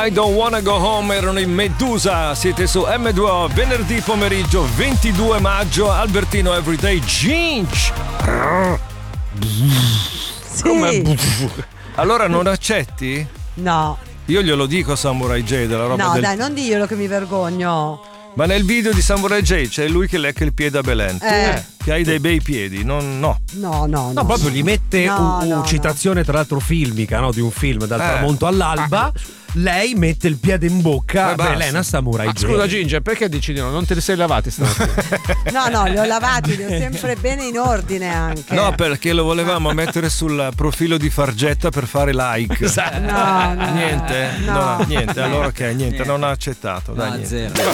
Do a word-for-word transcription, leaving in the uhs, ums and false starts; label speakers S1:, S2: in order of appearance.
S1: I Don't Wanna Go Home erano in Medusa. Siete su M due O, venerdì pomeriggio ventidue maggio. Albertino Everyday Ginge.
S2: Sì.
S1: Come? Allora non accetti?
S2: No.
S1: Io glielo dico a Samurai J della roba
S2: No,
S1: del...
S2: dai, non diglielo che mi vergogno.
S1: Ma nel video di Samurai J c'è lui che lecca il piede a Belen. Tu,
S2: Eh.
S1: che hai dei bei piedi, non, no.
S2: No, no, no.
S3: No, proprio gli mette
S2: No,
S3: un,
S2: no,
S3: un citazione tra l'altro filmica, no? Di un film dal
S1: Eh.
S3: tramonto all'alba. Lei mette il piede in bocca
S1: Eh,
S3: a
S1: basta.
S3: Elena Samurai
S4: Ah,
S3: J.
S4: scusa Ginger, perché dici di no? Non te li sei lavati stamattina?
S2: No, no, li ho lavati, li ho sempre bene in ordine anche.
S1: No, perché lo volevamo mettere sul profilo di Fargetta per fare like.
S2: No, no.
S1: Niente?
S2: No.
S1: No, niente, allora ok, niente, non ha accettato. Dai,
S5: No,
S1: niente.
S5: zero.